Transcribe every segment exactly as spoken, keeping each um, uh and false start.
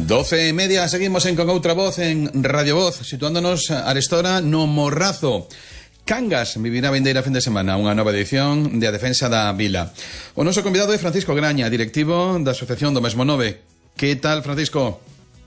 Doce e media, seguimos en Con Outra Voz en Radio Voz, situándonos a restora no Morrazo. Cangas vivirá vindeira fin de semana unha nova edición de A Defensa da Vila. O noso convidado é Francisco Graña, directivo da Asociación do Mesmo Nove. Que tal, Francisco?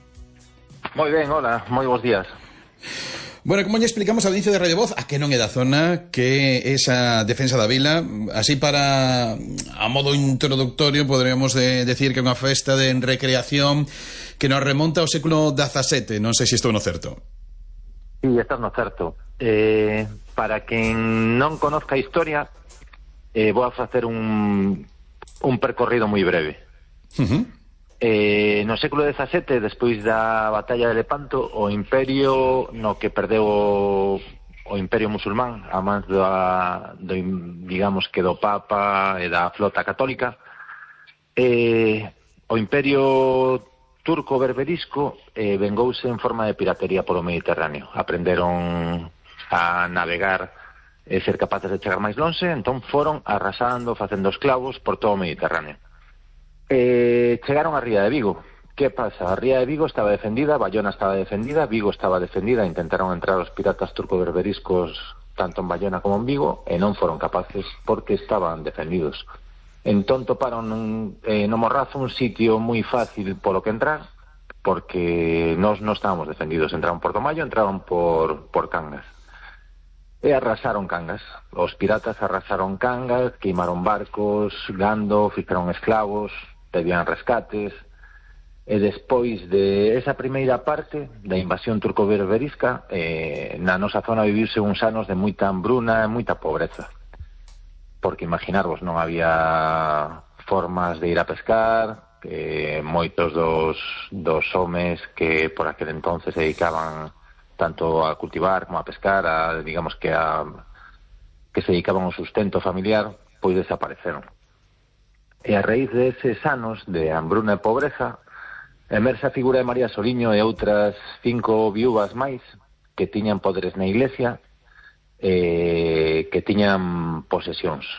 Moi ben, hola, moi bons días. Bueno, como lle explicamos ao inicio de Radio Voz, a que non é da zona, que esa Defensa da Vila, así para, a modo introductorio, poderíamos de, decir que é unha festa de recreación que nos remonta ao século dezasete, non sei se estou no certo. Sí, estás no certo. Eh, para quen non conozca a historia, eh, vou a facer un, un percorrido moi breve. Uh-huh. Eh, no século dezasete, despois da batalla de Lepanto, o imperio no que perdeu o, o imperio musulmán a mans do, do, digamos que do Papa e da flota católica, eh, o imperio turco berberisco eh, vengouse en forma de piratería polo Mediterráneo. Aprenderon a navegar e ser capaces de chegar máis lonxe, entón foron arrasando, facendo esclavos por todo o Mediterráneo. Eh, chegaron a Ría de Vigo. Que pasa? A Ría de Vigo estaba defendida, Bayona estaba defendida, Vigo estaba defendida, intentaron entrar os piratas turco-berberiscos tanto en Bayona como en Vigo e non foron capaces porque estaban defendidos. Entón toparon eh, no Morrazo un sitio moi fácil polo que entrar, porque nós non estábamos defendidos. Entraron por Tomayo, entraron por, por Cangas e arrasaron Cangas. Os piratas arrasaron Cangas, queimaron barcos, gando, fixeron esclavos, pedían rescates, e despois de esa primeira parte da invasión turco-berberisca, eh, na nosa zona viviuse uns anos de moita hambruna e moita pobreza, porque imaginarvos, non había formas de ir a pescar, que moitos dos, dos homes que por aquel entonces se dedicaban tanto a cultivar como a pescar, a, digamos que a que se dedicaban ao sustento familiar, pois desapareceron. E a raíz de eses anos de hambruna e pobreza, emerxe a figura de María Soliño e outras cinco viúvas máis que tiñan poderes na iglesia, eh, que tiñan posesións.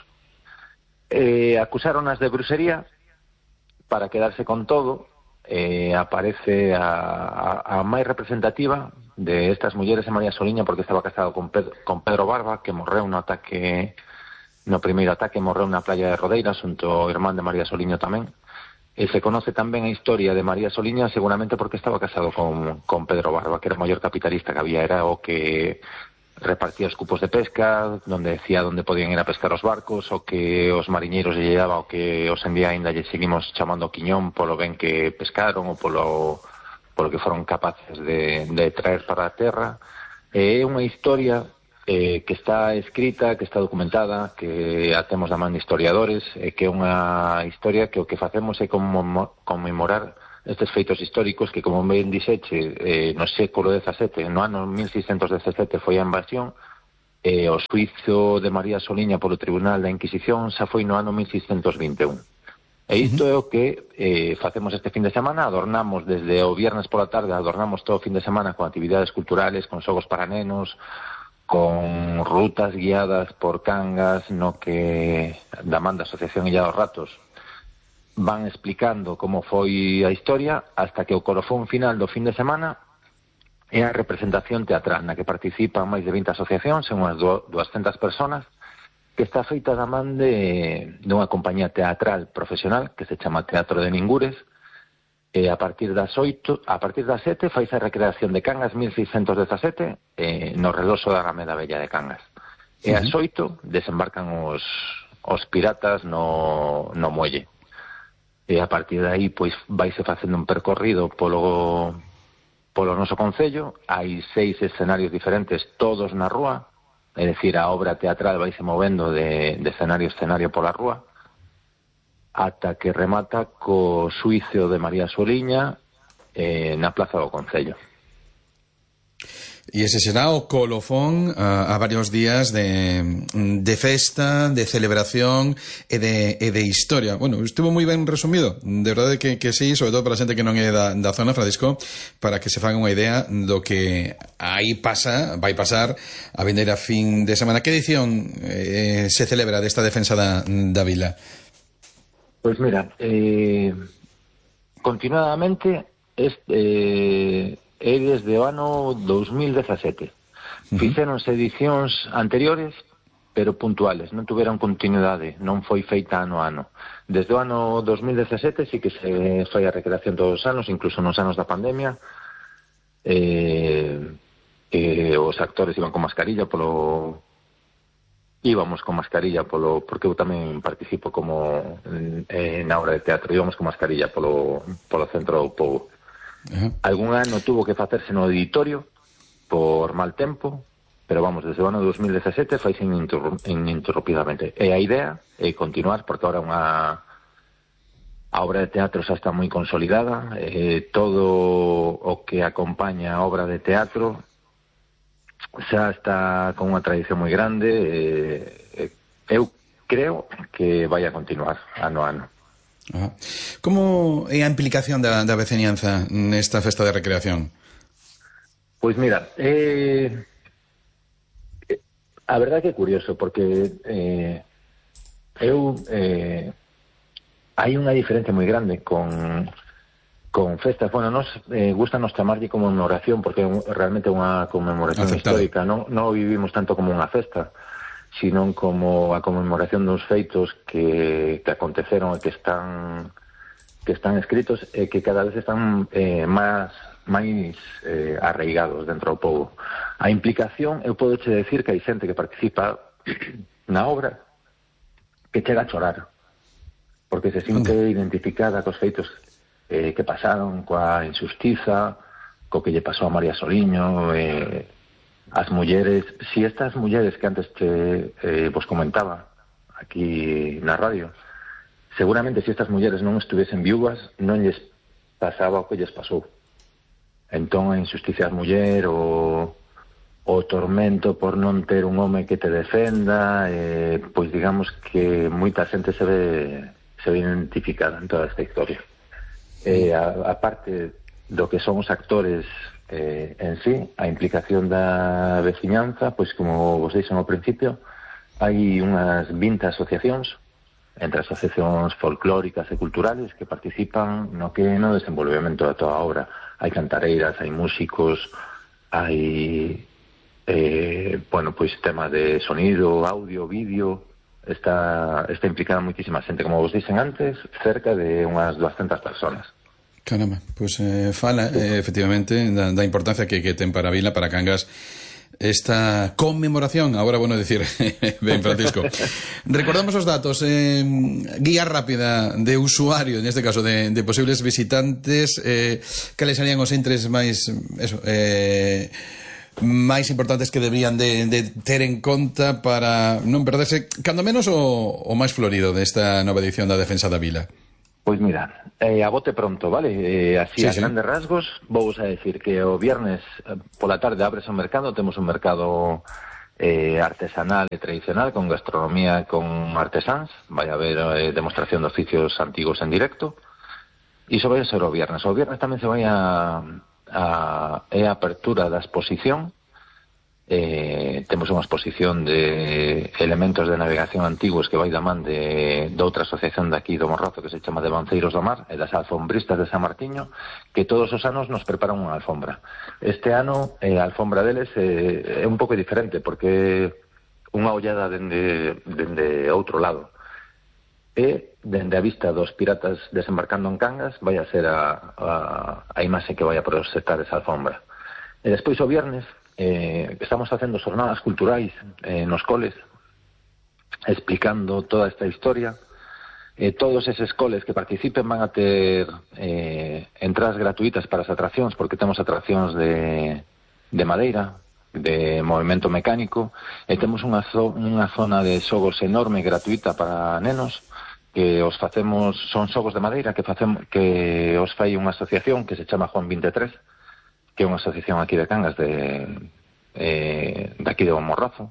Eh, acusáronas de bruxería para quedarse con todo. Eh, aparece a, a, a máis representativa de estas mulleres é María Soliña, porque estaba casado con Pedro, con Pedro Barba, que morreu no ataque, no primeiro ataque morreu na playa de Rodeira, xunto ao irmán de María Soliño tamén. E se conoce tamén a historia de María Soliña seguramente porque estaba casado con, con Pedro Barba, que era o maior capitalista que había, era o que repartía os cupos de pesca, donde decía onde podían ir a pescar os barcos, o que os mariñeiros lle daba, o que os en día ainda lle seguimos chamando quiñón polo ben que pescaron ou polo, polo que foron capaces de, de traer para a terra. É unha historia eh, que está escrita, que está documentada, que a temos da man de historiadores, e que é unha historia que o que facemos é como conmemorar estes feitos históricos que, como ben dixeche, eh, no século dezasete, no ano mil seiscentos dezasete foi a invasión, e o xuizo de María Soliña polo Tribunal da Inquisición xa foi no ano mil seiscentos vinte e un. E isto é o que eh, facemos este fin de semana. Adornamos desde o viernes pola tarde, adornamos todo o fin de semana con actividades culturales, con xogos para nenos, con rutas guiadas por Cangas, no que da man da Asociación Illa dos Ratos van explicando como foi a historia, hasta que o colofón final do fin de semana é a representación teatral, na que participan máis de vinte asociacións, en unhas duascentas personas, que está feita da man de dunha compañía teatral profesional que se chama Teatro de Ningures, e a partir das oito, a partir das sete faise a recreación de Cangas mil seiscentos dezasete eh, no redoso da Alameda Bella de Cangas. E ás oito desembarcan os, os piratas no, no muelle. E a partir de aí, pois, vaise facendo un percorrido polo, polo noso concello. Hai seis escenarios diferentes, todos na rúa, é dicir, a obra teatral vaise movendo de, de escenario a escenario pola rúa, ata que remata co xuicio de María Soliña eh, na plaza do concello. E ese será o colofón a, a varios días de, de festa, de celebración e de, e de historia. Bueno, estuvo moi ben resumido. De verdade que, que sí, sobre todo para a xente que non é da, da zona, Francisco, para que se faga unha idea do que aí pasa, vai pasar a vindeira fin de semana. Que edición eh, se celebra desta defensa da, da vila? Pois mira, eh, continuadamente este, eh, é desde o ano dos mil dezasete. Uh-huh. Fixéronse edicións anteriores, pero puntuales, non tuveron continuidade, non foi feita ano a ano. Desde o ano dos mil dezasete sí que se foi a recreación todos os anos, incluso nos anos da pandemia, eh, que os actores iban con mascarilla polo... íbamos con mascarilla polo... porque eu tamén participo como eh, na obra de teatro, íbamos con mascarilla polo, polo centro do povo. Uh-huh. Algún ano tuvo que facerse no auditorio por mal tempo, pero vamos, desde o ano dos mil dezasete faise ininterrumpidamente. E a idea é continuar, porque ahora unha a obra de teatro xa está moi consolidada, eh, todo o que acompaña a obra de teatro xa está con unha tradición moi grande. eh, eu creo que vai a continuar ano a ano. Ajá. Como é a implicación da, da veciñanza nesta festa de recreación? Pois mira, eh, a verdade que é curioso, porque eh, eu eh, hai unha diferencia moi grande con con festas. Bueno, nos eh, gusta nos chamarlle conmemoración, porque é un, realmente unha conmemoración aceptado histórica, non, non o vivimos tanto como unha festa, sino como a conmemoración dos feitos que, que aconteceron e que están que están escritos e que cada vez están eh, máis máis eh, arraigados dentro do povo. A implicación, eu podo che decir que hai xente que participa na obra que chega a chorar, porque se sinte identificada cos feitos eh, que pasaron, coa injustiza, co que lle pasou a María Soliño, eh, as mulleres. Si estas mulleres que antes te, eh, vos comentaba aquí na radio, seguramente si estas mulleres non estuviesen viúvas, non lles pasaba o que lles pasou. Entón, a injusticia ás muller, o, o tormento por non ter un home que te defenda, eh, pois digamos que moita xente se ve, se ve identificada en toda esta historia. Eh, a, a parte do que son os actores eh, en sí, a implicación da veciñanza, pois como vos dixen ao principio, hai unhas vinte asociacións, entre asociacións folclóricas e culturales, que participan no que no desenvolvemento da toda a obra. Hai cantareiras, hai músicos, hai eh, bueno, pois temas de sonido, audio, vídeo. Está, está implicada moitísima xente, como vos dixen antes, cerca de unhas doscientas personas. Caramba, pois eh, fala eh, efectivamente da, da importancia que, que ten para a vila, para Cangas, esta conmemoración. Agora, bueno, decir, ben, Francisco. Recordamos os datos. Eh, guía rápida de usuario, neste caso, de, de posibles visitantes. Eh, cales serían os entres máis eso, eh, máis importantes que deberían de, de ter en conta para non perderse, cando menos, o, o máis florido desta nova edición da Defensa da Vila? Pois mira, eh, a bote pronto, vale? Eh, así, sí, a sí. Grandes rasgos, vou a decir que o viernes eh, pola tarde abres o mercado, temos un mercado eh, artesanal e tradicional, con gastronomía, con artesáns, vai haber eh, demostración de oficios antigos en directo, e iso vai a ser o viernes. O viernes tamén se vai a, a, é a apertura da exposición. Eh, temos unha exposición de elementos de navegación antigos que vai da man de, de outra asociación de aquí do Morrazo que se chama de Banceiros do Mar e das alfombristas de San Martiño, que todos os anos nos preparan unha alfombra. Este ano eh, a alfombra deles eh, é un pouco diferente, porque unha ollada dende, dende outro lado, e dende a vista dos piratas desembarcando en Cangas vai a ser a, a, a imaxe que vai a proxectar esa alfombra. E despois o viernes Eh, estamos facendo xornadas culturais eh, nos coles, explicando toda esta historia. Eh, todos eses coles que participen van a ter eh, entradas gratuitas para as atraccións, porque temos atraccións de, de madeira, de movimento mecánico, e temos unha, zo unha zona de xogos enorme gratuita para nenos, que os facemos, son xogos de madeira que, facemos, que os fai unha asociación que se chama Juan veintitrés, que é unha asociación aquí de Cangas de, eh, de aquí de Morrazo,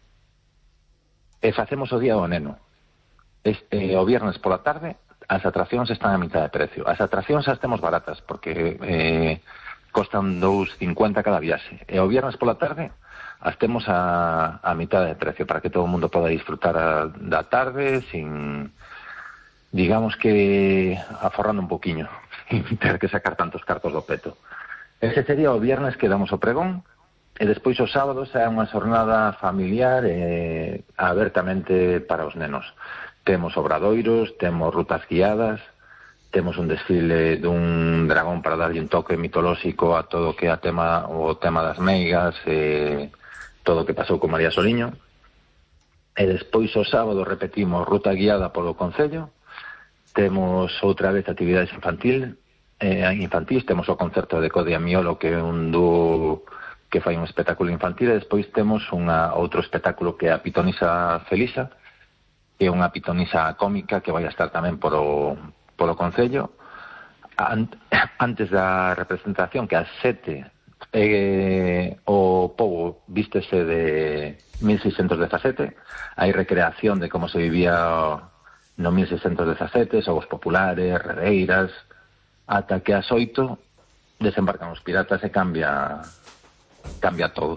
e facemos o día do neno. Este, o viernes pola tarde as atraccións están a mitad de precio. As atraccións as temos baratas, porque eh, costan dous cincuenta cada viaxe, e o viernes pola tarde as temos a, a mitad de precio, para que todo o mundo poda disfrutar a, da tarde sin, digamos que, aforrando un poquinho. sin ter que sacar tantos cartos do peto. Ese sería o viernes que damos o pregón, e despois os sábados é unha xornada familiar e abertamente para os nenos. Temos obradoiros, temos rutas guiadas, temos un desfile dun dragón para darlle un toque mitolóxico a todo o que é a tema, o tema das meigas, e todo o que pasou con María Soliño. E despois o sábado repetimos ruta guiada polo Concello, temos outra vez actividades infantil, eh, infantis, temos o concerto de Codia Miolo, que é un dúo que fai un espectáculo infantil, e despois temos unha, outro espectáculo que é a Pitonisa Felisa, que é unha pitonisa cómica que vai a estar tamén polo, polo Concello. Antes da representación, que ás sete, eh, o pobo vístese de mil seiscentos dezasete, hai recreación de como se vivía no mil seiscentos dezasete, xogos populares, redeiras, ata que ás oito desembarcan os piratas e cambia, cambia todo.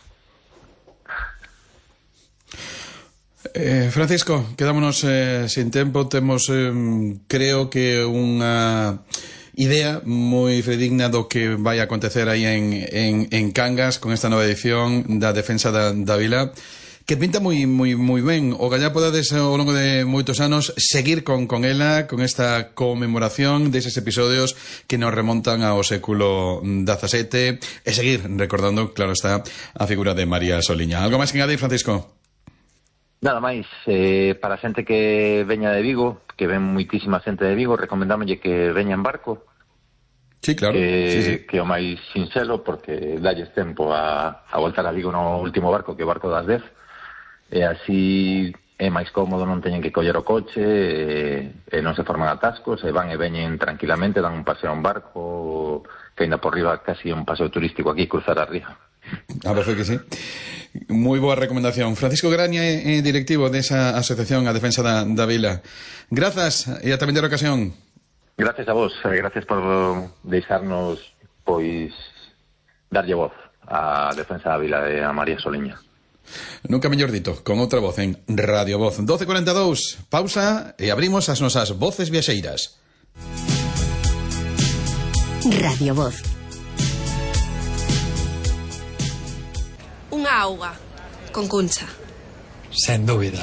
Eh, Francisco, quedámonos eh, sin tempo. Temos, eh, creo que unha idea moi fidedigna do que vai acontecer aí en, en, en Cangas con esta nova edición da Defensa da, da Vila, que pinta moi moi moi ben. O gallá podades ao longo de moitos anos seguir con, con ela, con esta conmemoración deses episodios que nos remontan ao século dezasete, e seguir recordando, claro está, a figura de María Soliña. Algo máis que engadir, Francisco? Nada máis, eh, para a xente que veña de Vigo, que ven moitísima xente de Vigo, recomendámoslle que veña en barco. Sí, claro. Que, sí, sí. que o máis sinxelo, porque dalles tempo a, a voltar a Vigo no último barco, que é o barco das dez, e así é máis cómodo, non teñen que coller o coche, e, e non se forman atascos, e van e veñen tranquilamente, dan un paseo a un barco, que ainda por riba casi un paseo turístico aquí, cruzar a ría. A ver, que sí. Moi boa recomendación. Francisco Graña é directivo desa asociación a Defensa da, da Vila. Grazas e ata vendera ocasión. Gracias a vos, gracias por deixarnos, pois, darlle voz á Defensa da Vila e a María Soliña. Nunca mellor dito, con outra voz en Radio Voz. doce cuarenta e dous, pausa e abrimos as nosas voces viaxeiras. Radio Voz. Unha auga, con Cuncha. Sen dúbida.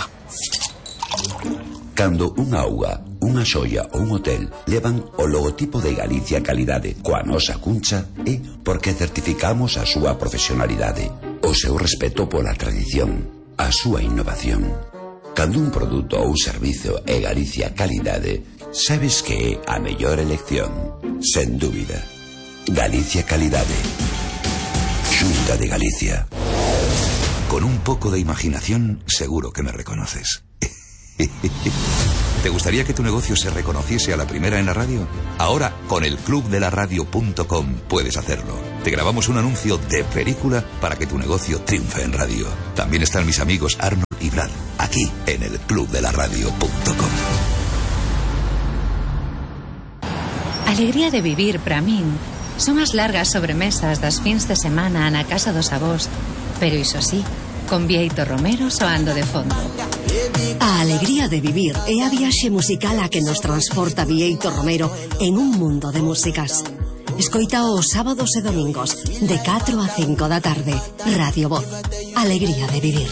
Cando unha auga, unha xoia ou un hotel levan o logotipo de Galicia Calidade coa nosa Cuncha, é porque certificamos a súa profesionalidade, o seu respeto pola tradición, a súa innovación. Cando un produto ou servizo é Galicia Calidade, sabes que é a mellor elección, sen dúbida. Galicia Calidade. Xunta de Galicia. Con un poco de imaginación, seguro que me reconoces. ¿Te gustaría que tu negocio se reconociese a la primera en la radio? Ahora, con el club de la radio punto com puedes hacerlo. Te grabamos un anuncio de película para que tu negocio triunfe en radio. También están mis amigos Arnold y Brad, aquí en el club de la radio punto com. Alegría de vivir, para min, son as largas sobremesas das fins de semana na casa dos avós, pero iso sí, con Bieito Romero soando de fondo. A alegría de vivir é a viaxe musical a que nos transporta Bieito Romero en un mundo de músicas. Escoita os sábados e domingos de catro a cinco da tarde. Radio Voz. Alegría de vivir.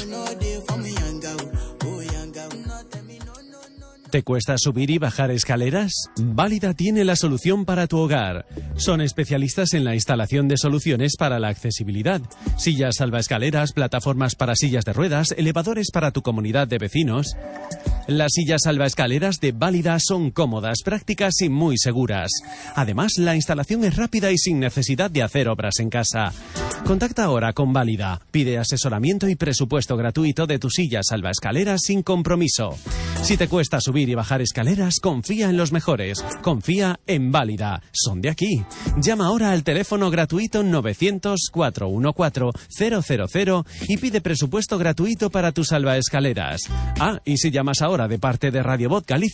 ¿Te cuesta subir y bajar escaleras? Válida tiene la solución para tu hogar. Son especialistas en la instalación de soluciones para la accesibilidad. Sillas salvaescaleras, plataformas para sillas de ruedas, elevadores para tu comunidad de vecinos. Las sillas salvaescaleras de Válida son cómodas, prácticas y muy seguras. Además, la instalación es rápida y sin necesidad de hacer obras en casa. Contacta ahora con Válida. Pide asesoramiento y presupuesto gratuito de tu silla salvaescaleras sin compromiso. Si te cuesta subir y bajar escaleras, confía en los mejores. Confía en Válida. Son de aquí. Llama ahora al teléfono gratuito novecientos, cuatrocientos catorce, cero cero cero y pide presupuesto gratuito para tus salvaescaleras. Ah, y si llamas ahora de parte de Radio Voz Galicia,